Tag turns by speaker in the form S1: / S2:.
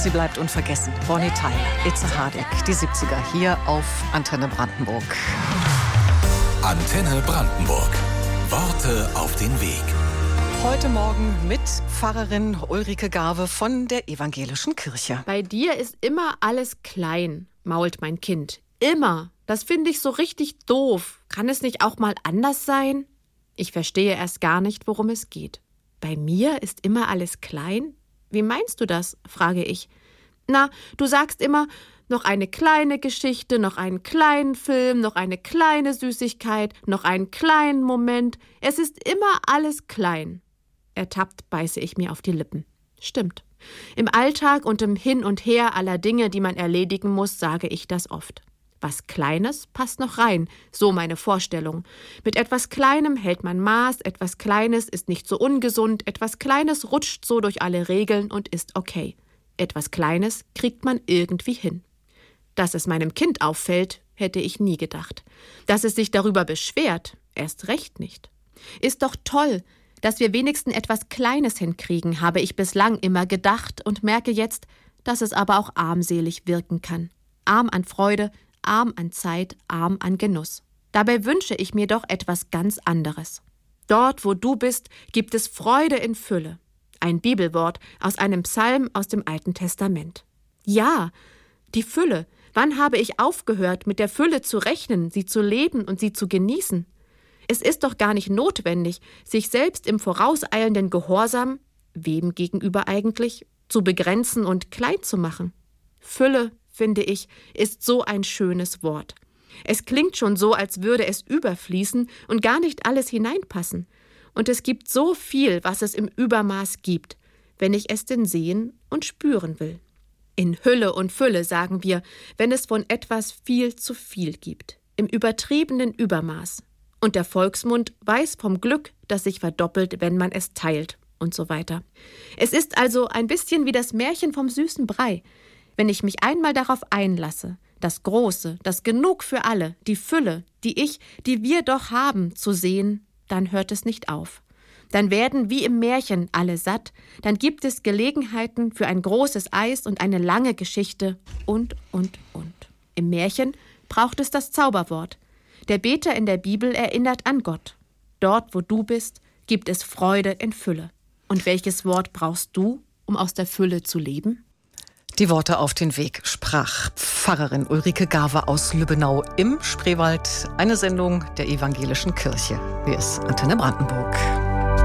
S1: sie bleibt unvergessen. Bonnie Tyler, Itze Hardegg, die 70er hier auf Antenne Brandenburg.
S2: Antenne Brandenburg. Worte auf den Weg.
S1: Heute Morgen mit Pfarrerin Ulrike Garve von der Evangelischen Kirche.
S3: Bei dir ist immer alles klein, mault mein Kind. Immer. Das finde ich so richtig doof. Kann es nicht auch mal anders sein? Ich verstehe erst gar nicht, worum es geht. Bei mir ist immer alles klein? Wie meinst du das? Frage ich. Na, du sagst immer, noch eine kleine Geschichte, noch einen kleinen Film, noch eine kleine Süßigkeit, noch einen kleinen Moment. Es ist immer alles klein. Ertappt beiße ich mir auf die Lippen. Stimmt. Im Alltag und im Hin und Her aller Dinge, die man erledigen muss, sage ich das oft. Was Kleines passt noch rein, so meine Vorstellung. Mit etwas Kleinem hält man Maß, etwas Kleines ist nicht so ungesund, etwas Kleines rutscht so durch alle Regeln und ist okay. Etwas Kleines kriegt man irgendwie hin. Dass es meinem Kind auffällt, hätte ich nie gedacht. Dass es sich darüber beschwert, erst recht nicht. Ist doch toll, dass wir wenigstens etwas Kleines hinkriegen, habe ich bislang immer gedacht und merke jetzt, dass es aber auch armselig wirken kann. Arm an Freude, arm an Zeit, arm an Genuss. Dabei wünsche ich mir doch etwas ganz anderes. Dort, wo du bist, gibt es Freude in Fülle. Ein Bibelwort aus einem Psalm aus dem Alten Testament. Ja, die Fülle. Wann habe ich aufgehört, mit der Fülle zu rechnen, sie zu leben und sie zu genießen? Es ist doch gar nicht notwendig, sich selbst im vorauseilenden Gehorsam, wem gegenüber eigentlich, zu begrenzen und klein zu machen. Fülle, finde ich, ist so ein schönes Wort. Es klingt schon so, als würde es überfließen und gar nicht alles hineinpassen. Und es gibt so viel, was es im Übermaß gibt, wenn ich es denn sehen und spüren will. In Hülle und Fülle, sagen wir, wenn es von etwas viel zu viel gibt. Im übertriebenen Übermaß. Und der Volksmund weiß vom Glück, das sich verdoppelt, wenn man es teilt und so weiter. Es ist also ein bisschen wie das Märchen vom süßen Brei. Wenn ich mich einmal darauf einlasse, das Große, das Genug für alle, die Fülle, die wir doch haben, zu sehen, dann hört es nicht auf. Dann werden wie im Märchen alle satt, dann gibt es Gelegenheiten für ein großes Eis und eine lange Geschichte und. Im Märchen braucht es das Zauberwort. Der Beter in der Bibel erinnert an Gott. Dort, wo du bist, gibt es Freude in Fülle. Und welches Wort brauchst du, um aus der Fülle zu leben?
S1: Die Worte auf den Weg sprach Pfarrerin Ulrike Garve aus Lübbenau im Spreewald. Eine Sendung der Evangelischen Kirche. Hier ist Antenne Brandenburg.